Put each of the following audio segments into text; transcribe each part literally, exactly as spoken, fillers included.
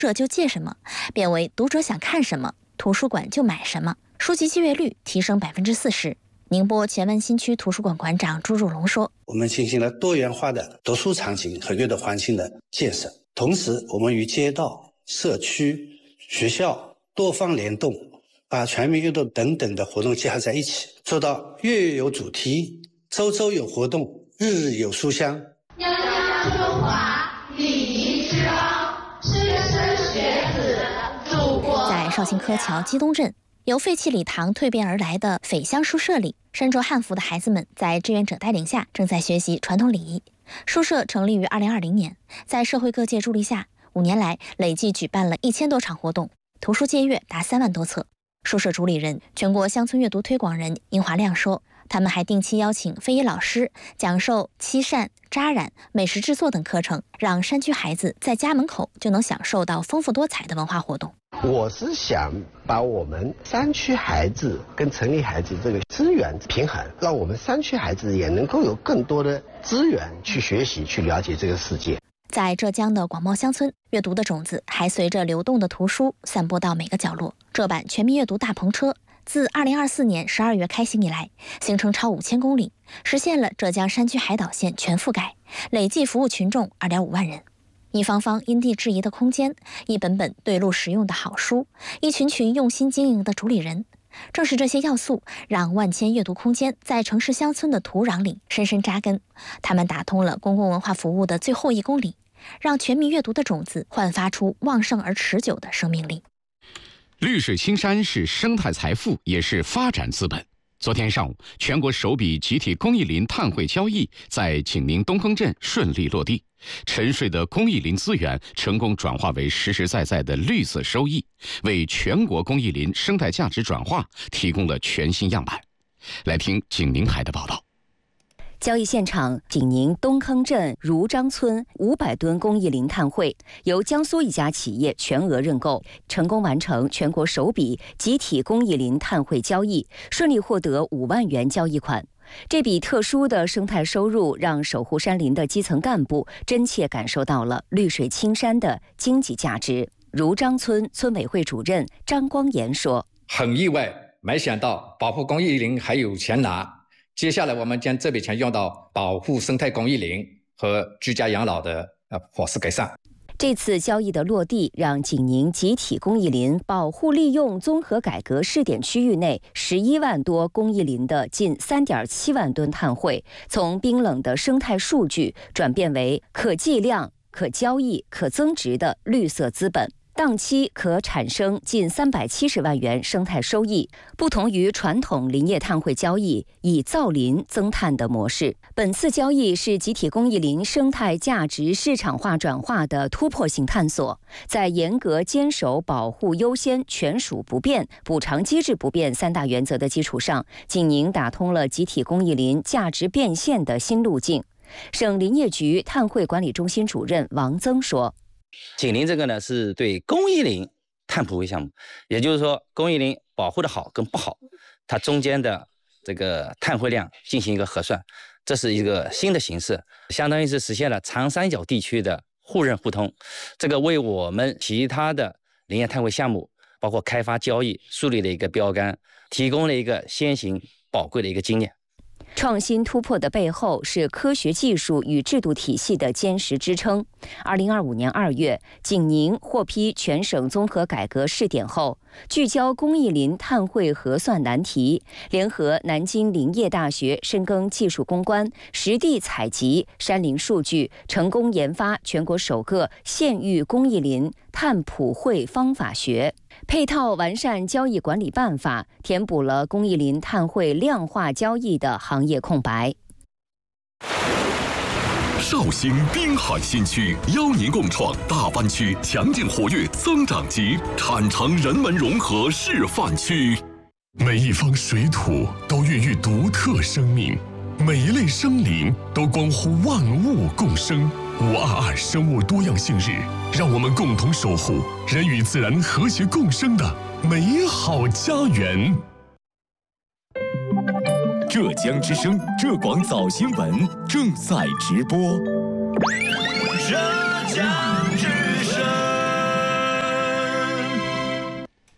者就借什么，变为读者想看什么，图书馆就买什么，书籍借阅率提升百分之四十。宁波前门新区图书馆馆长朱汝龙说：“ 我们进行了多元化的读书场景和阅读环境的建设，同时我们与街道、社区、学校多方联动，把全民阅读等等的活动结合在一起，做到月月有主题，周周有活动，日日有书香。 泱泱中华，礼仪之邦，莘莘学子，祖国。” 在绍兴柯桥基东镇，由废弃礼堂蜕变而来的斐乡书社里，身着汉服的孩子们在志愿者带领下正在学习传统礼仪。书社成立于二零二零年，在社会各界助力下，五年来累计举办了一千多场活动，图书借阅达三万多册。书社主理人、全国乡村阅读推广人殷华亮说，他们还定期邀请非遗老师讲授漆扇、扎染、美食制作等课程，让山区孩子在家门口就能享受到丰富多彩的文化活动。 我是想把我们山区孩子跟城里孩子这个资源平衡，让我们山区孩子也能够有更多的资源去学习、去了解这个世界。 在浙江的广袤乡村，阅读的种子还随着流动的图书散播到每个角落。这版全民阅读大篷车自二零二四年十二月开行以来，行程超五千公里，实现了浙江山区海岛县全覆盖，累计服务群众二点五万人。一方方因地制宜的空间，一本本对路实用的好书，一群群用心经营的主理人，正是这些要素，让万千阅读空间在城市乡村的土壤里深深扎根。他们打通了公共文化服务的最后一公里，让全民阅读的种子焕发出旺盛而持久的生命力。 绿水青山是生态财富，也是发展资本。昨天上午，全国首笔集体公益林碳汇交易在景宁东坑镇顺利落地，沉睡的公益林资源成功转化为实实在在的绿色收益，为全国公益林生态价值转化提供了全新样板。来听景宁台的报道。 交易现场，景宁东坑镇如章村五百吨公益林碳汇由江苏一家企业全额认购，成功完成全国首笔集体公益林碳汇交易，顺利获得五万元交易款。这笔特殊的生态收入让守护山林的基层干部真切感受到了绿水青山的经济价值。如章村村委会主任张光岩说：“ 很意外，没想到保护公益林还有钱拿。接下来我们将这笔钱用到保护生态公益林和居家养老的呃伙食改善。” 这次交易的落地，让景宁集体公益林保护利用综合改革试点区域内十一万多公益林的近三点七万吨碳汇，从冰冷的生态数据转变为可计量、可交易、可增值的绿色资本。当期可产生近三百七十万元生态收益，不同于传统林业碳汇交易以造林增碳的模式。本次交易是集体公益林生态价值市场化转化的突破性探索，在严格坚守保护优先、权属不变、补偿机制不变三大原则的基础上，景宁打通了集体公益林价值变现的新路径。省林业局碳汇管理中心主任王增说：“ 景宁这个呢是对公益林碳普惠项目，也就是说公益林保护的好跟不好，它中间的这个碳汇量进行一个核算，这是一个新的形式，相当于是实现了长三角地区的互认互通，这个为我们其他的林业碳汇项目包括开发交易树立了一个标杆，提供了一个先行宝贵的一个经验。” 创新突破的背后是科学技术与制度体系的坚实支撑。二零二五年二月，景宁获批全省综合改革试点后，聚焦公益林碳汇核算难题，联合南京林业大学深耕技术攻关，实地采集山林数据，成功研发全国首个县域公益林碳普惠方法学。配套完善交易管理办法，填补了公益林碳汇量化交易的行业空白。 绍兴滨海新区邀您共创大湾区强劲活跃增长极产城人文融合示范区。每一方水土都孕育独特生命，每一类生灵都关乎万物共生。五二二生物多样性日，让我们共同守护人与自然和谐共生的美好家园。浙江之声浙广早新闻正在直播。 浙江之声。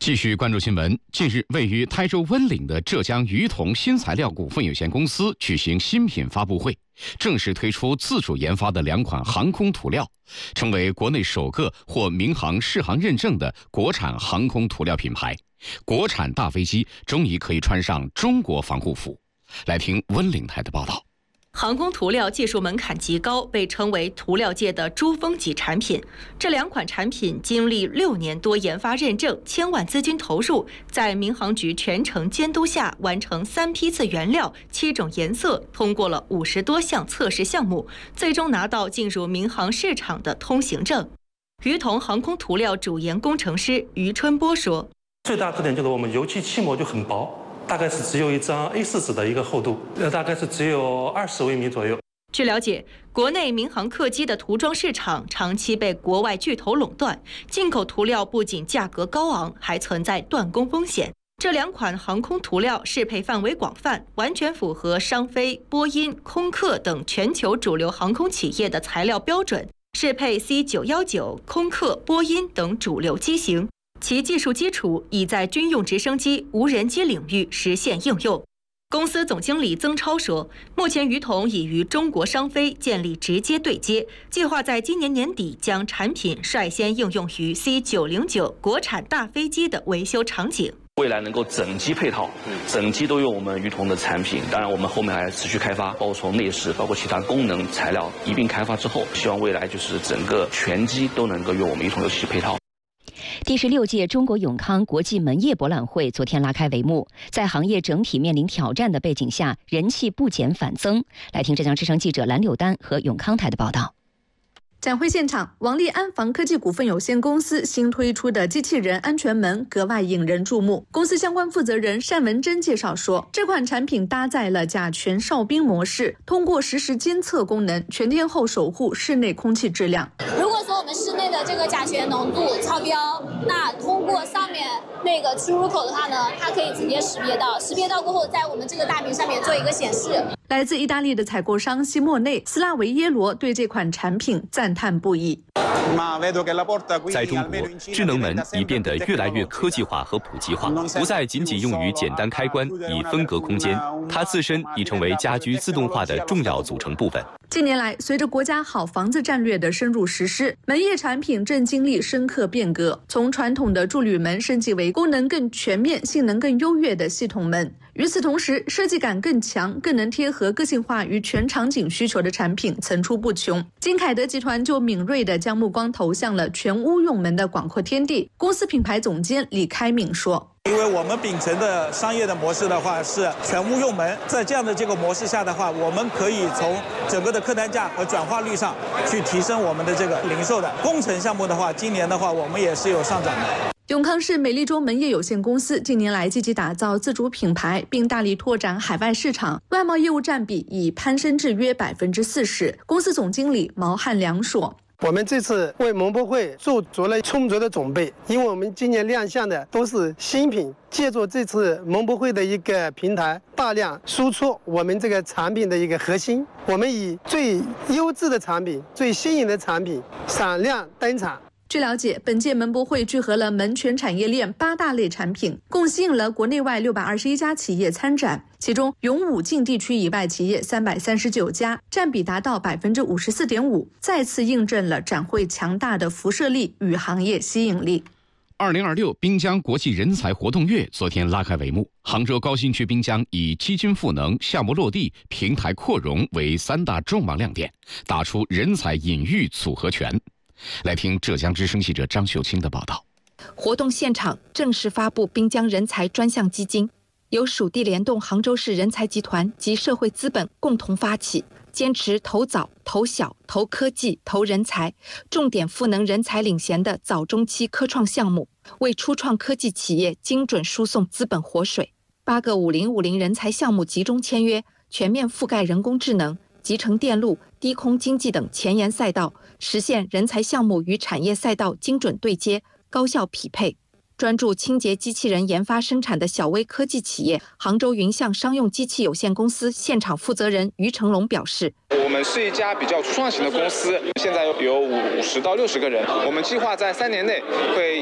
继续关注新闻。近日，位于台州温岭的浙江余同新材料股份有限公司举行新品发布会，正式推出自主研发的两款航空涂料，成为国内首个获民航适航认证的国产航空涂料品牌。国产大飞机终于可以穿上中国防护服。来听温岭台的报道。 航空涂料技术门槛极高，被称为涂料界的珠峰级产品。这两款产品经历六年多研发认证，千万资金投入，在民航局全程监督下，完成三批次原料、七种颜色，通过了五十多项测试项目，最终拿到进入民航市场的通行证。余同航空涂料主研工程师于春波说：“ 最大特点就是我们油漆漆膜就很薄。”大概是只有一张 A 四 纸的一个厚度，呃，大概是只有二十微米左右。 据了解，国内民航客机的涂装市场长期被国外巨头垄断，进口涂料不仅价格高昂，还存在断供风险。这两款航空涂料适配范围广泛，完全符合商飞、波音、空客等全球主流航空企业的材料标准，适配 C 九一九、空客、波音等主流机型。其技术基础已在军用直升机、无人机领域实现应用。公司总经理曾超说，目前余同已与中国商飞建立直接对接，计划在今年年底将产品率先应用于 C 九零九 国产大飞机的维修场景。 未来能够整机配套，整机都用我们余同的产品。当然，我们后面还持续开发，包括从内饰，包括其他功能材料一并开发之后，希望未来就是整个全机都能够用我们余同油漆配套。 第十六届中国永康国际门业博览会昨天拉开帷幕，在行业整体面临挑战的背景下，人气不减反增。来听浙江之声记者蓝柳丹和永康台的报道。 展会现场，王力安防科技股份有限公司新推出的机器人安全门格外引人注目。公司相关负责人单文珍介绍说，这款产品搭载了甲醛哨兵模式，通过实时监测功能，全天候守护室内空气质量。 如果说我们室内的这个甲醛浓度超标，那通过上面那个出入口的话呢，它可以直接识别到，识别到过后，在我们这个大屏上面做一个显示。 来自意大利的采购商西莫内·斯拉维耶罗对这款产品赞叹不已。 在中国，智能门已变得越来越科技化和普及化，不再仅仅用于简单开关以分隔空间，它自身已成为家居自动化的重要组成部分。 近年来，随着国家好房子战略的深入实施，门业产品正经历深刻变革，从传统的铸铝门升级为功能更全面、性能更优越的系统门。与此同时，设计感更强、更能贴合个性化与全场景需求的产品层出不穷。金凯德集团就敏锐地将目光投向了全屋用门的广阔天地。公司品牌总监李开敏说， 因为我们秉承的商业的模式的话是全屋用门，在这样的这个模式下的话，我们可以从整个的客单价和转化率上去提升我们的这个零售的工程项目的话，今年的话我们也是有上涨的。 永康市美丽洲门业有限公司近年来积极打造自主品牌，并大力拓展海外市场，外贸业务占比已攀升至约百分之四十。公司总经理毛汉良说， 我们这次为盟博会做足了充足的准备，因为我们今年亮相的都是新品，借助这次盟博会的一个平台，大量输出我们这个产品的一个核心，我们以最优质的产品、最新颖的产品闪亮登场。 据了解，本届门博会聚合了门全产业链八大类产品，共吸引了国内外六百二十一家企业参展，其中永武晋地区以外企业三百三十九家，占比达到百分之五十四点五，再次印证了展会强大的辐射力与行业吸引力。 二零二六滨江国际人才活动月昨天拉开帷幕，杭州高新区滨江以基金赋能、项目落地、平台扩容为三大重磅亮点，打出人才引育组合拳。来听浙江之声记者张秀清的报道。 活动现场正式发布滨江人才专项基金，由属地联动杭州市人才集团及社会资本共同发起，坚持投早、投小、投科技、投人才，重点赋能人才领衔的早中期科创项目，为初创科技企业精准输送资本活水。八个五零五零人才项目集中签约，全面覆盖人工智能、集成电路、低空经济等前沿赛道，实现人才项目与产业赛道精准对接、高效匹配。专注清洁机器人研发生产的小微科技企业杭州云象商用机器有限公司现场负责人于成龙表示， 我们是一家比较初创型的公司，现在有五十到六十个人，我们计划在三年内会